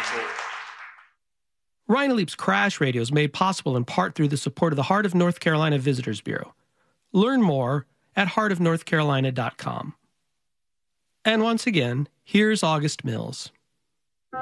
Rhino Leap's Crash Radio is made possible in part through the support of the Heart of North Carolina Visitors Bureau. Learn more at heartofnorthcarolina.com. And once again, here's August Mills.